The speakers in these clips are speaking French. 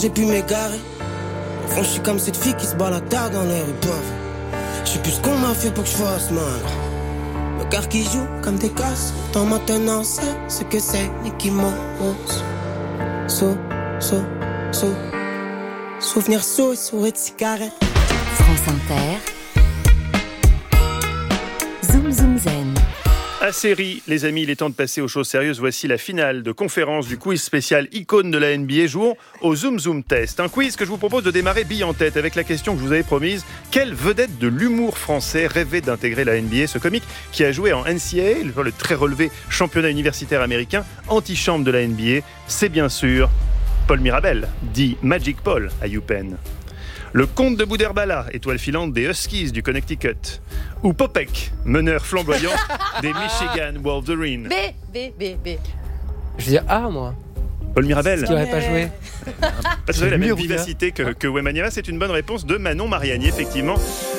j'ai pu m'égarer. Au fond, je suis comme cette fille qui se balade tard dans les rues pauvres. Je sais plus ce qu'on m'a fait pour que je fasse, man. Le cœur qui joue comme des casses. Tant maintenant, c'est ce que c'est, Nicky Mouse. Souvenir souris de cigarette. France Inter. Zoom Zoom Zen. À série, les amis, il est temps de passer aux choses sérieuses. Voici la finale de conférence du quiz spécial icône de la NBA. Jouons au Zoom Zoom Test. Un quiz que je vous propose de démarrer bille en tête avec la question que je vous avais promise. Quelle vedette de l'humour français rêvait d'intégrer la NBA? Ce comique qui a joué en NCAA, le très relevé championnat universitaire américain, antichambre de la NBA, c'est bien sûr Paul Mirabel, dit Magic Paul à UPenn. Le comte de Boudherbala, étoile filante des Huskies du Connecticut. Ou Popek, meneur flamboyant des Michigan Wolverines. B. Je veux dire A, moi. Paul Mirabel. Qui n'aurait pas joué. Parce que vous avez la même vivacité que Wemanyama. C'est une bonne réponse de Manon Mariani, effectivement.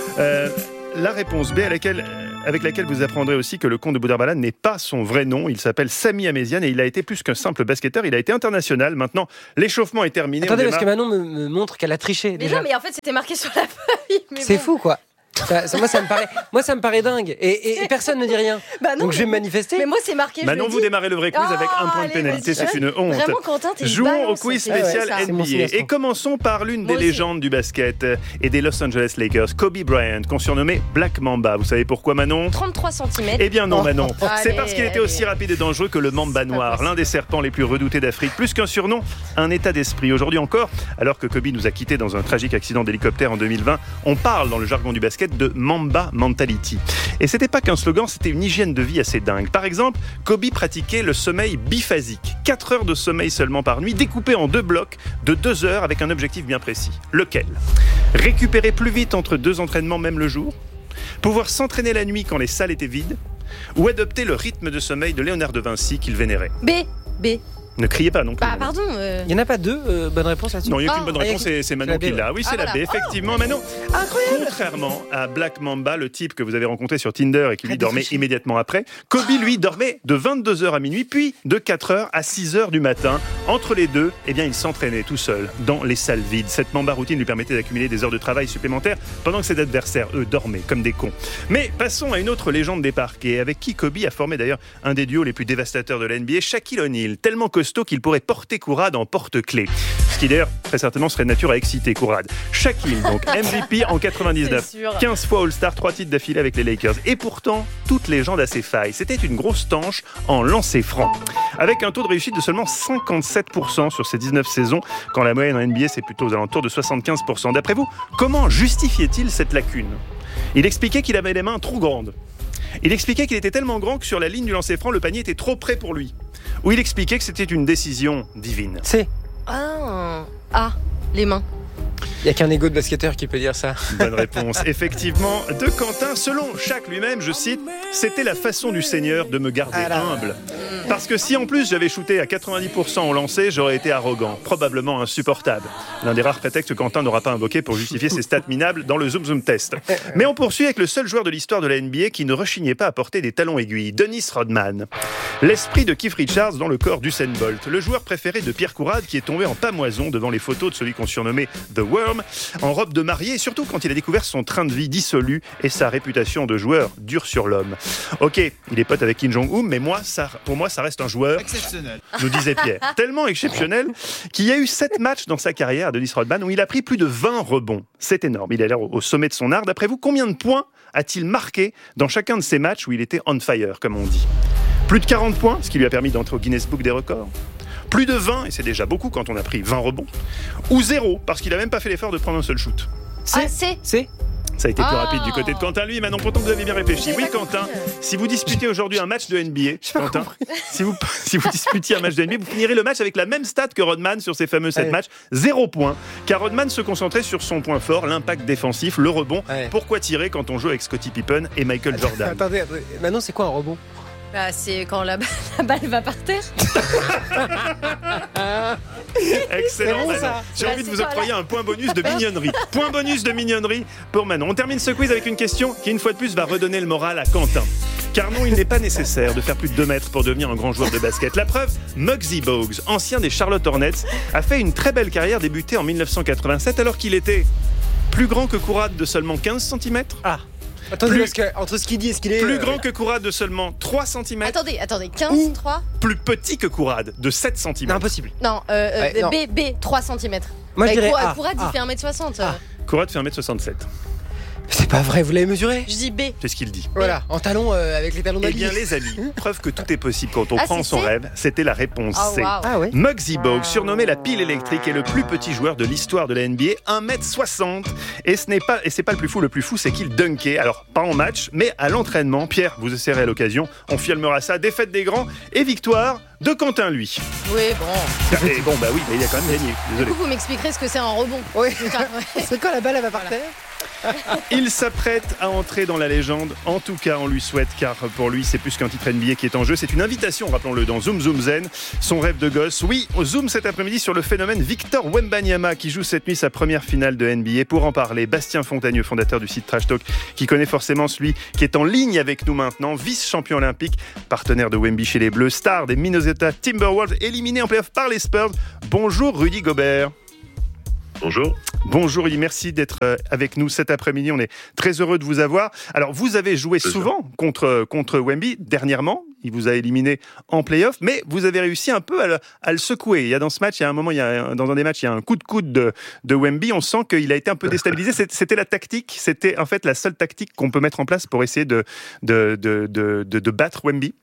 La réponse B avec laquelle vous apprendrez aussi que le comte de Boudherbala n'est pas son vrai nom. Il s'appelle Sami Amézian et il a été plus qu'un simple basketteur. Il a été international. Maintenant, l'échauffement est terminé. Attendez, parce que Manon me montre qu'elle a triché. Mais déjà. non, mais en fait, c'était marqué sur la feuille. C'est fou, quoi. Moi, ça me paraît dingue. Et personne ne dit rien. Bah non, donc je vais me manifester. Mais moi, c'est marqué. Manon, vous démarrez le vrai quiz avec un point de pénalité. C'est une honte. Vraiment, Quentin, t'es une Jouons balance, au quiz c'est spécial ça. NBA. Et commençons par l'une des légendes du basket et des Los Angeles Lakers, Kobe Bryant, qu'on surnommait Black Mamba. Vous savez pourquoi, Manon? 33 cm. Eh bien non, Manon. C'est Allez, parce qu'il était aussi rapide et dangereux que le Mamba noir, l'un des serpents les plus redoutés d'Afrique. Plus qu'un surnom, un état d'esprit. Aujourd'hui encore, alors que Kobe nous a quittés dans un tragique accident d'hélicoptère en 2020, on parle dans le jargon du basket de Mamba Mentality. Et c'était pas qu'un slogan, c'était une hygiène de vie assez dingue. Par exemple, Kobe pratiquait le sommeil biphasique. 4 heures de sommeil seulement par nuit, découpé en 2 blocs de 2 heures avec un objectif bien précis. Lequel? Récupérer plus vite entre 2 entraînements même le jour? Pouvoir s'entraîner la nuit quand les salles étaient vides? Ou adopter le rythme de sommeil de Léonard de Vinci qu'il vénérait? B. Ne criez pas non plus. Bah, pardon. Il n'y en a pas 2 bonnes réponses là-dessus. Non, il n'y a qu'une bonne réponse, c'est Manon qui l'a. Oui, c'est la B, effectivement. Manon, contrairement à Black Mamba, le type que vous avez rencontré sur Tinder et qui lui dormait immédiatement après, Kobe, lui, dormait de 22h à minuit, puis de 4h à 6h du matin. Entre les deux, eh bien, il s'entraînait tout seul dans les salles vides. Cette Mamba routine lui permettait d'accumuler des heures de travail supplémentaires pendant que ses adversaires, eux, dormaient comme des cons. Mais passons à une autre légende des parquets, avec qui Kobe a formé d'ailleurs un des duos les plus dévastateurs de la NBA, Shaquille O'Neal, tellement costaud qu'il pourrait porter Kourad en porte-clés. Ce qui d'ailleurs, très certainement, serait de nature à exciter Kourad. Shaquille, donc MVP en 99, 15 fois All-Star, 3 titres d'affilée avec les Lakers. Et pourtant, toute légende a ses failles. C'était une grosse tanche en lancer franc. Avec un taux de réussite de seulement 57% sur ses 19 saisons, quand la moyenne en NBA, c'est plutôt aux alentours de 75%. D'après vous, comment justifiait-il cette lacune? Il expliquait qu'il avait les mains trop grandes. Il expliquait qu'il était tellement grand que sur la ligne du lancer franc, le panier était trop près pour lui. Ou il expliquait que c'était une décision divine. C. Les mains. Il n'y a qu'un égo de basketteur qui peut dire ça. Bonne réponse, effectivement, de Quentin. Selon Shaq lui-même, je cite, « C'était la façon du Seigneur de me garder humble. » Parce que si en plus j'avais shooté à 90% au lancer, j'aurais été arrogant, probablement insupportable. L'un des rares prétextes que Quentin n'aura pas invoqué pour justifier ses stats minables dans le Zoom Zoom Test. Mais on poursuit avec le seul joueur de l'histoire de la NBA qui ne rechignait pas à porter des talons aiguilles, Dennis Rodman. L'esprit de Keith Richards dans le corps d'Usain Bolt, le joueur préféré de Pierre Courade qui est tombé en pamoison devant les photos de celui qu'on surnommait The Worm, en robe de mariée, et surtout quand il a découvert son train de vie dissolu et sa réputation de joueur dur sur l'homme. Ok, il est pote avec Kim Jong-un, mais pour moi, ça reste un joueur exceptionnel, nous disait Pierre. Tellement exceptionnel qu'il y a eu 7 matchs dans sa carrière, Dennis Rodman, où il a pris plus de 20 rebonds. C'est énorme, il a l'air au sommet de son art. D'après vous, combien de points a-t-il marqué dans chacun de ces matchs où il était on fire, comme on dit? Plus de 40 points, ce qui lui a permis d'entrer au Guinness Book des records. Plus de 20, et c'est déjà beaucoup quand on a pris 20 rebonds. Ou 0, parce qu'il n'a même pas fait l'effort de prendre un seul shoot. C. Ça a été plus rapide du côté de Quentin. Lui, maintenant, pourtant, vous avez bien réfléchi. Oui, Quentin, si vous disputez aujourd'hui un match de NBA, Quentin, si vous disputiez un match de NBA, vous finirez le match avec la même stat que Rodman sur ses fameux 7 matchs, 0 points. Car Rodman se concentrait sur son point fort, l'impact défensif, le rebond. Pourquoi tirer quand on joue avec Scottie Pippen et Michael Jordan? Attendez, maintenant, c'est quoi un rebond? C'est quand la balle va par terre. Excellent, bon, Manon. J'ai envie de vous octroyer un point bonus de mignonnerie. Point bonus de mignonnerie pour Manon. On termine ce quiz avec une question qui, une fois de plus, va redonner le moral à Quentin. Car non, il n'est pas nécessaire de faire plus de 2 mètres pour devenir un grand joueur de basket. La preuve, Muggsy Bogues, ancien des Charlotte Hornets, a fait une très belle carrière débutée en 1987 alors qu'il était plus grand que Kourad de seulement 15 cm. Ah. Attendez, parce que entre ce qu'il dit et ce qu'il est... Plus grand que Kourad de seulement 3 cm. Attendez, 15, 3 Plus petit que Kourad de 7 cm. Non, impossible. Non, non. B, 3 cm. Moi, je dirais A. Kourad, il fait 1m60. Ah. Kourad fait 1m67. C'est pas vrai, vous l'avez mesuré? Je dis B. C'est ce qu'il dit. Voilà, en talons avec les talons Eh d'Ali. bien, les amis, preuve que tout est possible quand on Ah, croit en c'est son C rêve, c'était la réponse Oh, C. wow. Ah ouais. Muggsy Bogues, surnommé la pile électrique, est le plus petit joueur de l'histoire de la NBA, 1m60. Et c'est pas le plus fou, c'est qu'il dunkait. Alors, pas en match, mais à l'entraînement. Pierre, vous essayerez à l'occasion, on filmera ça. Défaite des grands et victoire de Quentin, lui. Oui, bon. Et bon, bah oui, mais il a quand même gagné. Du Désolé. coup, vous m'expliquerez ce que c'est un rebond. Oui. Putain, ouais. C'est quand la balle elle va par terre? Il s'apprête à entrer dans la légende. En tout cas, on lui souhaite, car pour lui, c'est plus qu'un titre NBA qui est en jeu. C'est une invitation, rappelons-le, dans Zoom Zoom Zen. Son rêve de gosse. Oui, au Zoom cet après-midi sur le phénomène Victor Wembanyama qui joue cette nuit sa première finale de NBA. Pour en parler, Bastien Fontagneux, fondateur du site Trash Talk, qui connaît forcément celui qui est en ligne avec nous maintenant, vice-champion olympique, partenaire de Wemby chez les Bleus, star des Minnesota Timberwolves, éliminé en play-off par les Spurs. Bonjour Rudy Gobert. Bonjour. Bonjour Rudy, merci d'être avec nous cet après-midi. On est très heureux de vous avoir. Alors, vous avez joué souvent contre Wemby. Dernièrement, il vous a éliminé en play-off, mais vous avez réussi un peu à le secouer. Il y a dans ce match, il y a un moment, dans un des matchs, il y a un coup de coude de Wemby. On sent qu'il a été un peu déstabilisé. C'était la tactique, c'était en fait la seule tactique qu'on peut mettre en place pour essayer de battre Wemby.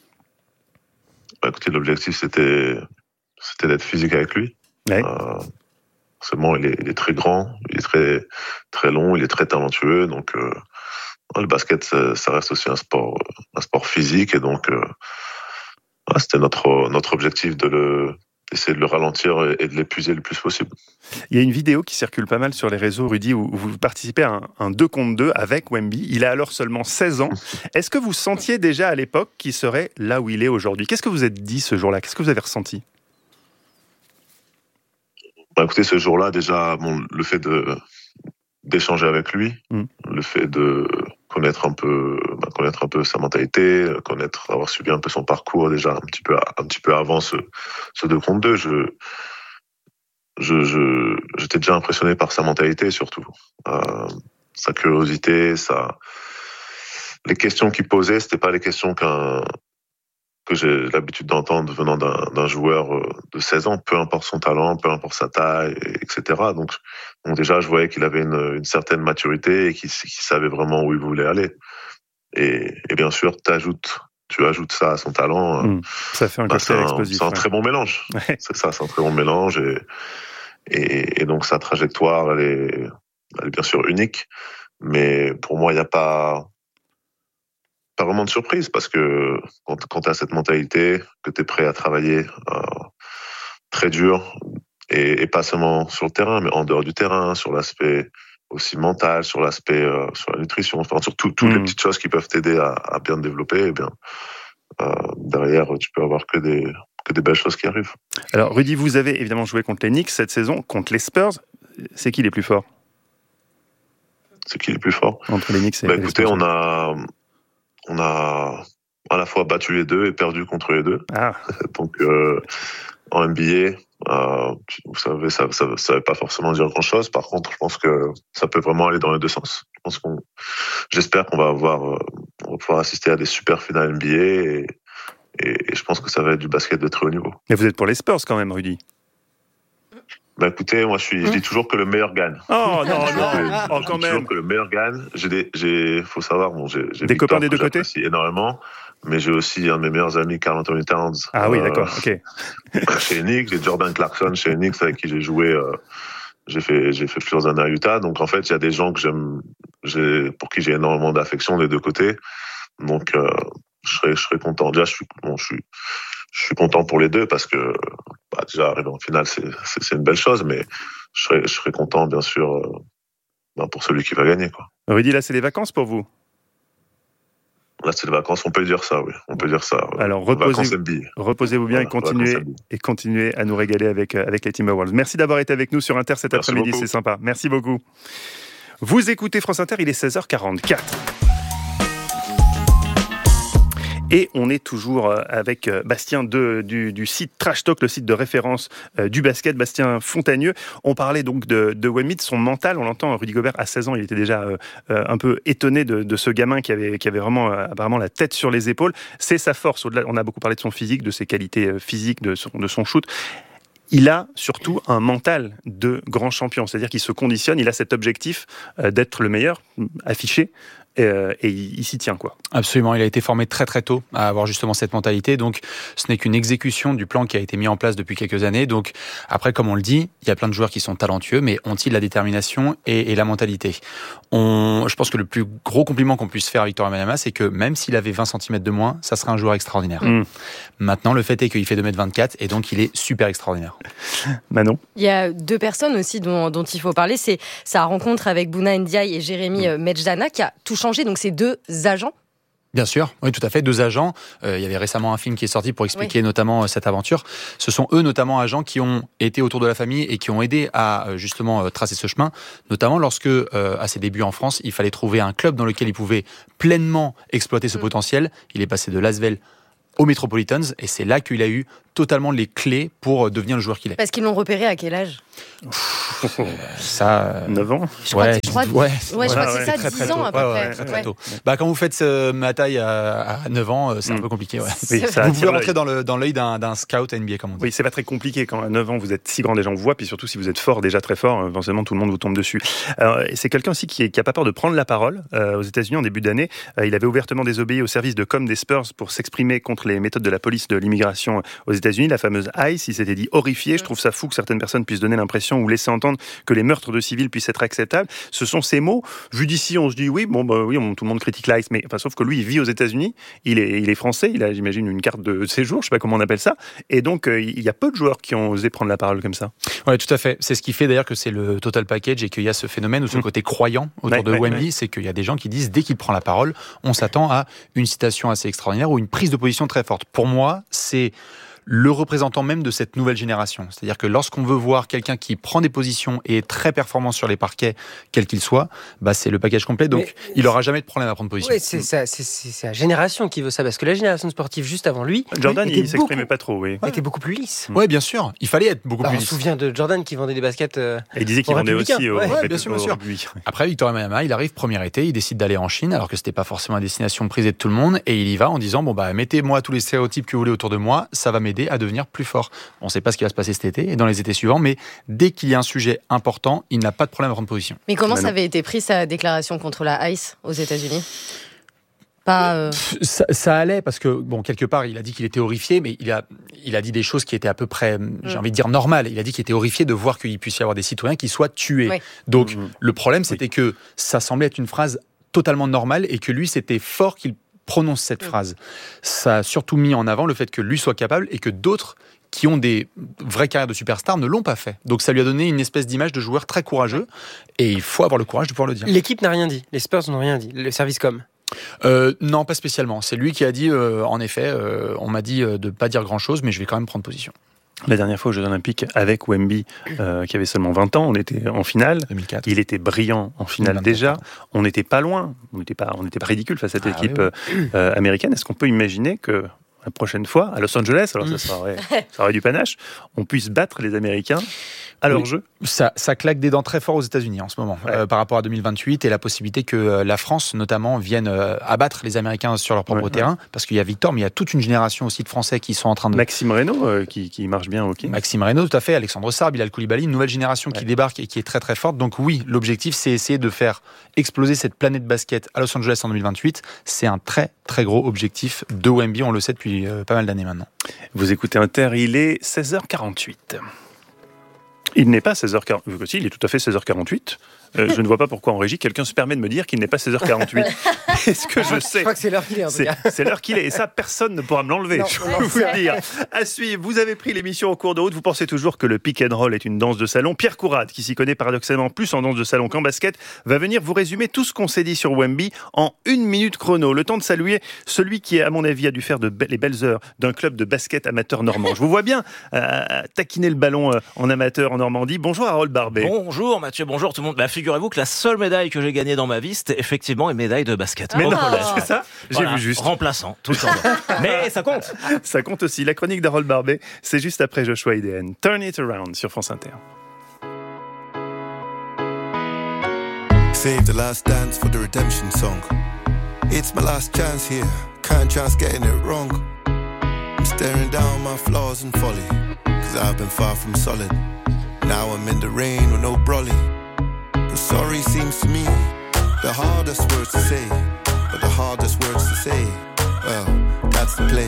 Écoutez, l'objectif, c'était d'être physique avec lui. Ouais. Seulement, il est très grand, il est très, très long, il est très talentueux. Donc, le basket, ça reste aussi un sport physique. Et donc, c'était notre objectif d'essayer de le ralentir et de l'épuiser le plus possible. Il y a une vidéo qui circule pas mal sur les réseaux, Rudy, où vous participez à un 2 contre 2 avec Wemby. Il a alors seulement 16 ans. Est-ce que vous sentiez déjà à l'époque qu'il serait là où il est aujourd'hui? Qu'est-ce que vous êtes dit ce jour-là? Qu'est-ce que vous avez ressenti? Écoutez, ce jour-là, déjà, le fait d'échanger avec lui, le fait de connaître un peu sa mentalité, avoir suivi un peu son parcours déjà un petit peu avant ce 2 contre 2, j'étais déjà impressionné par sa mentalité surtout, sa curiosité, les questions qu'il posait, c'était pas les questions que j'ai l'habitude d'entendre venant d'un joueur de 16 ans, peu importe son talent, peu importe sa taille, etc. Donc déjà, je voyais qu'il avait une certaine maturité et qu'il savait vraiment où il voulait aller. Et bien sûr, tu ajoutes ça à son talent. Ça fait un cocktail explosif. C'est un très bon mélange. Ouais. C'est ça, c'est un très bon mélange. Et donc, sa trajectoire, elle est bien sûr unique. Mais pour moi, il n'y a pas vraiment de surprise, parce que quand tu as cette mentalité, que tu es prêt à travailler très dur, et pas seulement sur le terrain, mais en dehors du terrain, sur l'aspect aussi mental, sur l'aspect sur la nutrition, enfin, sur toutes les petites choses qui peuvent t'aider à bien te développer, et bien derrière, tu peux avoir que des belles choses qui arrivent. Alors Rudy, vous avez évidemment joué contre les Knicks cette saison, contre les Spurs. C'est qui les plus forts? C'est qui les plus forts? Entre les Knicks et les Spurs. Écoutez, on a à la fois battu les deux et perdu contre les deux. Ah. Donc, en NBA, vous savez, ça veut pas forcément dire grand-chose. Par contre, je pense que ça peut vraiment aller dans les deux sens. J'espère qu'on va pouvoir assister à des super finales NBA et je pense que ça va être du basket de très haut niveau. Mais vous êtes pour les Spurs quand même, Rudy? Écoutez, moi je dis toujours que le meilleur gagne. Oh non, quand même. Toujours que le meilleur gagne. Faut savoir, j'ai des copains des deux côtés. Énormément, mais j'ai aussi un de mes meilleurs amis, Karl Anthony Towns. Ah oui, d'accord, ok. Chez Knicks, j'ai Jordan Clarkson chez Knicks avec qui j'ai joué. J'ai fait plusieurs années à Utah. Donc en fait, il y a des gens que pour qui j'ai énormément d'affection des deux côtés. Donc je serais content. Déjà, je suis content pour les deux parce que déjà arriver en finale, c'est une belle chose, mais je serais content bien sûr pour celui qui va gagner, quoi. Rudy, là c'est les vacances pour vous? Là c'est les vacances, on peut dire ça, oui, on peut dire ça. Alors reposez-vous bien, et continuez à nous régaler avec les Timberwolves. Merci d'avoir été avec nous sur Inter cet après-midi, c'est sympa. Merci beaucoup. Vous écoutez France Inter, il est 16h44. Et on est toujours avec Bastien du site Trash Talk, le site de référence du basket, Bastien Fontagneux. On parlait donc de Wemby, de son mental. On l'entend, Rudy Gobert, à 16 ans, il était déjà un peu étonné de ce gamin qui avait vraiment apparemment la tête sur les épaules. C'est sa force. Au-delà, on a beaucoup parlé de son physique, de ses qualités physiques, de son shoot. Il a surtout un mental de grand champion, c'est-à-dire qu'il se conditionne, il a cet objectif d'être le meilleur, affiché, et il s'y tient, quoi. Absolument, il a été formé très très tôt à avoir justement cette mentalité, donc ce n'est qu'une exécution du plan qui a été mis en place depuis quelques années. Donc après, comme on le dit, il y a plein de joueurs qui sont talentueux, mais ont-ils la détermination et la mentalité ? Je pense que le plus gros compliment qu'on puisse faire à Victor Wembanyama, c'est que même s'il avait 20 cm de moins, ça serait un joueur extraordinaire. Maintenant, le fait est qu'il fait 2m24 et donc il est super extraordinaire. Manon ? Il y a deux personnes aussi dont il faut parler, c'est sa rencontre avec Bouna Ndiaye et Jérémy Medjana qui a tout changé, donc c'est deux agents. Bien sûr, oui, tout à fait. Deux agents. Il y avait récemment un film qui est sorti pour expliquer notamment cette aventure. Ce sont eux, notamment, agents qui ont été autour de la famille et qui ont aidé à justement tracer ce chemin, notamment lorsque, à ses débuts en France, il fallait trouver un club dans lequel il pouvait pleinement exploiter ce potentiel. Il est passé de Lasvel aux Metropolitans et c'est là qu'il a eu totalement les clés pour devenir le joueur qu'il est. Parce qu'ils l'ont repéré à quel âge ? Ça, 9 ans. Je crois que c'est ça, 10 ans à peu près. Très tôt. Quand vous faites ma taille à 9 ans, c'est un peu compliqué. Ouais. Oui, vous pouvez rentrer dans l'œil d'un scout NBA, comme on dit. Oui, c'est pas très compliqué quand à 9 ans vous êtes si grand, les gens vous voient, puis surtout si vous êtes fort, déjà très fort, forcément tout le monde vous tombe dessus. C'est quelqu'un aussi qui a pas peur de prendre la parole. Aux États-Unis en début d'année, il avait ouvertement désobéi au service de com des Spurs pour s'exprimer contre les méthodes de la police de l'immigration aux États-Unis, la fameuse ICE. Il s'était dit horrifié. Je trouve ça fou que certaines personnes puissent donner l'impression ou laisser entendre que les meurtres de civils puissent être acceptables. Ce sont ces mots. Vu d'ici, on se dit oui, tout le monde critique l'ICE, mais sauf que lui, il vit aux États-Unis. Il est français. Il a, j'imagine, une carte de séjour. Je sais pas comment on appelle ça. Et donc, il y a peu de joueurs qui ont osé prendre la parole comme ça. Ouais, tout à fait. C'est ce qui fait d'ailleurs que c'est le total package et qu'il y a ce phénomène ou ce côté croyant autour de Wemby, c'est qu'il y a des gens qui disent dès qu'il prend la parole, on s'attend à une citation assez extraordinaire ou une prise de position très forte. Pour moi, c'est le représentant même de cette nouvelle génération. C'est-à-dire que lorsqu'on veut voir quelqu'un qui prend des positions et est très performant sur les parquets, quel qu'il soit, c'est le package complet. Donc, il n'aura jamais de problème à prendre position. Oui, c'est la génération qui veut ça. Parce que la génération sportive juste avant lui, Jordan, il s'exprimait pas trop, oui. était beaucoup plus lisse. Oui, bien sûr. Il fallait être beaucoup plus lisse. On se souvient de Jordan qui vendait des baskets. Il disait qu'il vendait aussi au bien sûr. Après, Victor Wembanyama, il arrive premier été, il décide d'aller en Chine, alors que c'était pas forcément la destination prisée de tout le monde, et il y va en disant mettez-moi tous les stéréotypes que vous voulez autour de moi, ça va m'aider à devenir plus fort. On ne sait pas ce qui va se passer cet été et dans les étés suivants, mais dès qu'il y a un sujet important, il n'a pas de problème à prendre position. Mais comment ça avait été pris, sa déclaration contre la ICE aux États-Unis ? Ça allait parce que, quelque part, il a dit qu'il était horrifié, mais il a dit des choses qui étaient à peu près, j'ai envie de dire, normales. Il a dit qu'il était horrifié de voir qu'il puisse y avoir des citoyens qui soient tués. Oui. Donc, le problème, c'était que ça semblait être une phrase totalement normale et que lui, c'était fort qu'il prononce cette phrase. Ça a surtout mis en avant le fait que lui soit capable et que d'autres qui ont des vraies carrières de superstars ne l'ont pas fait. Donc ça lui a donné une espèce d'image de joueur très courageux et il faut avoir le courage de pouvoir le dire. L'équipe n'a rien dit, les Spurs n'ont rien dit, le service com. Non, pas spécialement. C'est lui qui a dit, en effet, on m'a dit de ne pas dire grand-chose, mais je vais quand même prendre position. La dernière fois aux Jeux Olympiques avec Wemby, qui avait seulement 20 ans, on était en finale. 2004. Il était brillant en finale 2024. Déjà. On n'était pas loin. On n'était pas ridicule face à cette équipe américaine. Est-ce qu'on peut imaginer que la prochaine fois, à Los Angeles, alors ça aurait du panache, on puisse battre les Américains à leur jeu? Ça claque des dents très fort aux États-Unis en ce moment, par rapport à 2028 et la possibilité que la France, notamment, vienne abattre les Américains sur leur propre terrain, parce qu'il y a Victor, mais il y a toute une génération aussi de Français qui sont en train de... Maxime Reynaud, qui marche bien au hockey. Maxime Reynaud, tout à fait, Alexandre Sarr, Bilal Koulibaly, une nouvelle génération qui débarque et qui est très très forte. Donc oui, l'objectif, c'est essayer de faire exploser cette planète basket à Los Angeles en 2028. C'est un très très gros objectif de Wemby, on le sait depuis pas mal d'années maintenant. Vous écoutez Inter, il est 16h48. Il n'est pas 16h48. Si, il est tout à fait 16h48. Je ne vois pas pourquoi en régie, quelqu'un se permet de me dire qu'il n'est pas 16h48. Est-ce que je sais ? Je crois que c'est l'heure qu'il est, en tout cas. C'est l'heure qu'il est. Et ça, personne ne pourra me l'enlever. Je peux vous le dire. À suivre, vous avez pris l'émission au cours de route. Vous pensez toujours que le pick and roll est une danse de salon. Pierre Courade, qui s'y connaît paradoxalement plus en danse de salon qu'en basket, va venir vous résumer tout ce qu'on s'est dit sur Wemby en 1 minute chrono. Le temps de saluer celui qui, à mon avis, a dû faire les belles heures d'un club de basket amateur normand. Je vous vois bien taquiner le ballon en amateur en Normandie. Bonjour Harold Barbet. Bonjour Mathieu, bonjour tout le monde. Figurez-vous que la seule médaille que j'ai gagnée dans ma vie, c'était effectivement une médaille de basket. Mais non, c'est ça. J'ai vu juste. Remplaçant, tout le temps. Mais ça compte. Ça compte aussi. La chronique d'Harold Barbet, c'est juste après Joshua IDN. Turn It Around sur France Inter. Save the last dance for the redemption song. It's my last chance here, can't chance getting it wrong. I'm staring down my flaws and folly, cause I've been far from solid. Now I'm in the rain with no brolly. Cause sorry seems to me the hardest words to say, but the hardest words to say, well, that's the play.